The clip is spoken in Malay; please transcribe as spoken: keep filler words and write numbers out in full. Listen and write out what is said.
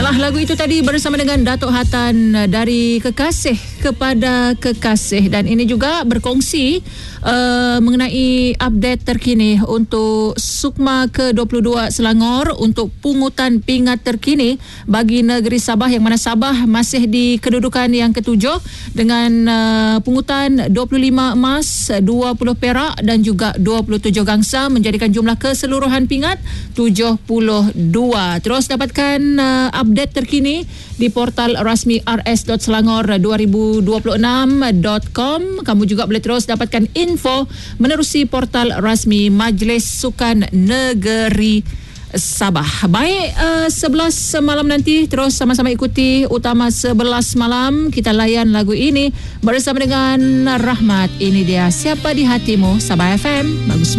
Baiklah, lagu itu tadi bersama dengan Datuk Hatan dari Kekasih kepada Kekasih, dan ini juga berkongsi uh, mengenai update terkini untuk Sukma ke dua puluh dua Selangor untuk pungutan pingat terkini bagi negeri Sabah, yang mana Sabah masih di kedudukan yang ketujuh dengan uh, pungutan dua puluh lima emas, dua puluh perak dan juga dua puluh tujuh gangsa, menjadikan jumlah keseluruhan pingat tujuh puluh dua. Terus dapatkan uh, update terkini di portal rasmi r s dot selangor dua ribu dua puluh enam dot com. Kamu juga boleh terus dapatkan info menerusi portal rasmi Majlis Sukan Negeri Sabah. Baik, uh, sebelas malam nanti terus sama-sama ikuti Utama sebelas malam. Kita layan lagu ini bersama dengan Rahmat. Ini dia Siapa di Hatimu, Sabah F M. Bagus.